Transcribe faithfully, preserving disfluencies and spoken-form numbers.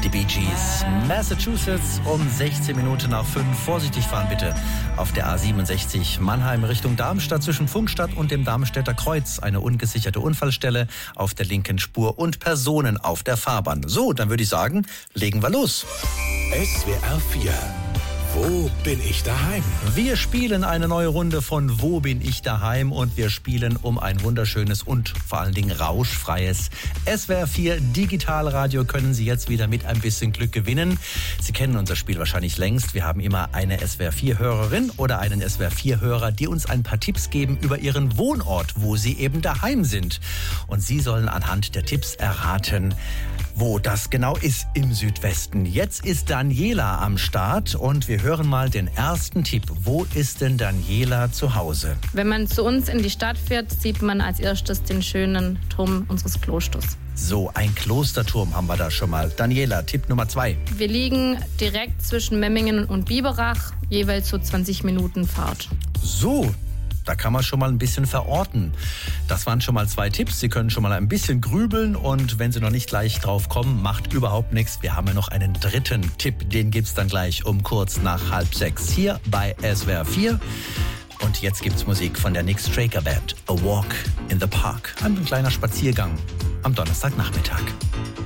Die Bee Gees, Massachusetts um sechzehn Minuten nach fünf. Vorsichtig fahren bitte auf der A siebenundsechzig Mannheim Richtung Darmstadt zwischen Funkstadt und dem Darmstädter Kreuz. Eine ungesicherte Unfallstelle auf der linken Spur und Personen auf der Fahrbahn. So, dann würde ich sagen, legen wir los. S W R vier. Wo bin ich daheim? Wir spielen eine neue Runde von Wo bin ich daheim und wir spielen um ein wunderschönes und vor allen Dingen rauschfreies S W R vier Digitalradio. Können Sie jetzt wieder mit ein bisschen Glück gewinnen. Sie kennen unser Spiel wahrscheinlich längst. Wir haben immer eine S W R vier Hörerin oder einen S W R vier Hörer, die uns ein paar Tipps geben über ihren Wohnort, wo sie eben daheim sind. Und Sie sollen anhand der Tipps erraten, wo das genau ist im Südwesten. Jetzt ist Daniela am Start und wir hören mal den ersten Tipp. Wo ist denn Daniela zu Hause? Wenn man zu uns in die Stadt fährt, sieht man als erstes den schönen Turm unseres Klosters. So, ein Klosterturm haben wir da schon mal. Daniela, Tipp Nummer zwei. Wir liegen direkt zwischen Memmingen und Biberach, jeweils so zwanzig Minuten Fahrt. So, da kann man schon mal ein bisschen verorten. Das waren schon mal zwei Tipps. Sie können schon mal ein bisschen grübeln und wenn Sie noch nicht gleich drauf kommen, macht überhaupt nichts. Wir haben ja noch einen dritten Tipp. Den gibt's dann gleich um kurz nach halb sechs hier bei S W R vier. Und jetzt gibt's Musik von der Nick Straker Band. A Walk in the Park. Ein kleiner Spaziergang am Donnerstagnachmittag.